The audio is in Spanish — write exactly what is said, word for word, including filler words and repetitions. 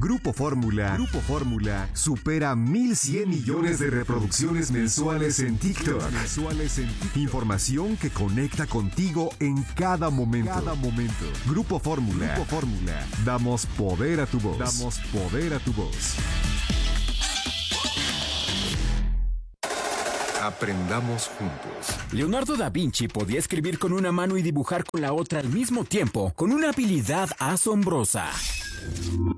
Grupo Fórmula. Grupo Fórmula supera mil cien millones de reproducciones mensuales en TikTok. Mensuales en TikTok. Información que conecta contigo en cada momento. Cada momento. Grupo Fórmula. Grupo Fórmula. Damos poder a tu voz. Damos poder a tu voz. Aprendamos juntos. Leonardo da Vinci podía escribir con una mano y dibujar con la otra al mismo tiempo, con una habilidad asombrosa.